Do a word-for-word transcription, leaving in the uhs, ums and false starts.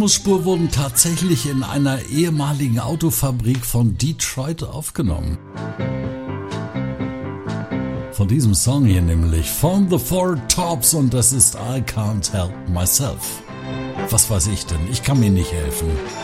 Spuren wurden tatsächlich in einer ehemaligen Autofabrik von Detroit aufgenommen. Von diesem Song hier nämlich, von The Four Tops, und das ist I Can't Help Myself. Was weiß ich denn? Ich kann mir nicht helfen.